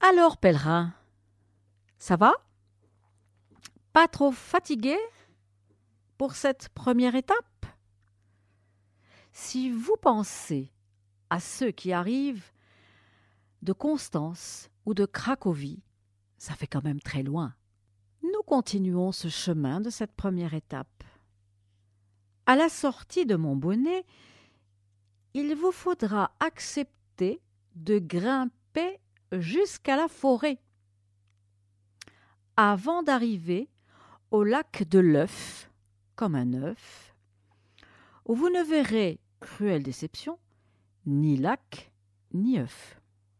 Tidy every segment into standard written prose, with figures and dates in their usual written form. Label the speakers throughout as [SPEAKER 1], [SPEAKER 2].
[SPEAKER 1] Alors, pèlerin, ça va? Pas trop fatigué pour cette première étape? Si vous pensez à ceux qui arrivent de Constance ou de Cracovie, ça fait quand même très loin. Nous continuons ce chemin de cette première étape. À la sortie de Montbonnet, il vous faudra accepter de grimper jusqu'à la forêt avant d'arriver au lac de l'œuf, comme un œuf, où vous ne verrez, cruelle déception, ni lac ni œuf.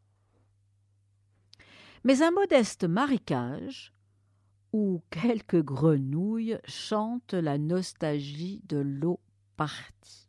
[SPEAKER 1] Mais un modeste marécage où quelques grenouilles chantent la nostalgie de l'eau partie.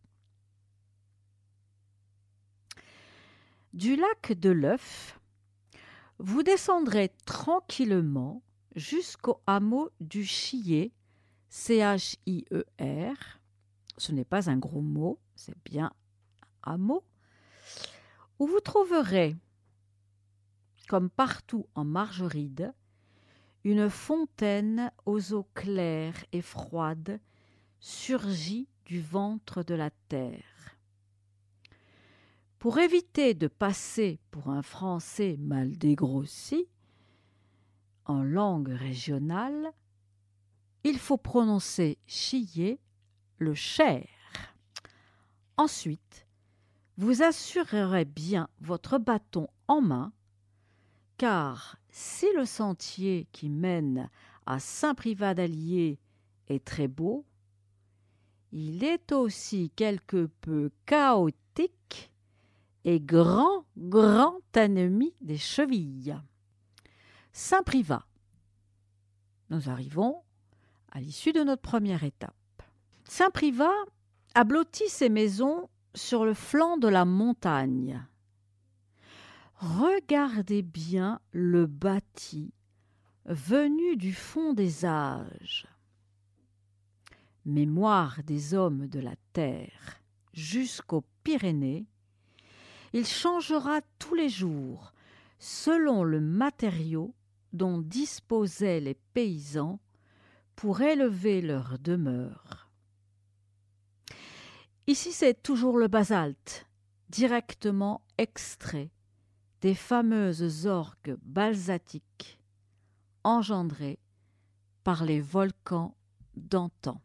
[SPEAKER 1] Du lac de l'œuf, vous descendrez tranquillement jusqu'au hameau du Chier, C-H-I-E-R. Ce n'est pas un gros mot, c'est bien un hameau, où vous trouverez, comme partout en Margeride, une fontaine aux eaux claires et froides surgie du ventre de la terre. Pour éviter de passer pour un Français mal dégrossi, en langue régionale, il faut prononcer chier le cher. Ensuite, vous assurerez bien votre bâton en main, car si le sentier qui mène à Saint-Privat-d'Allier est très beau, il est aussi quelque peu chaotique et grand ennemi des chevilles. Saint-Privat. Nous arrivons à l'issue de notre première étape. Saint-Privat a blotti ses maisons sur le flanc de la montagne. Regardez bien le bâti venu du fond des âges. Mémoire des hommes de la terre jusqu'aux Pyrénées, il changera tous les jours selon le matériau dont disposaient les paysans pour élever leur demeure. Ici, c'est toujours le basalte, directement extrait des fameuses orgues basaltiques engendrées par les volcans d'antan.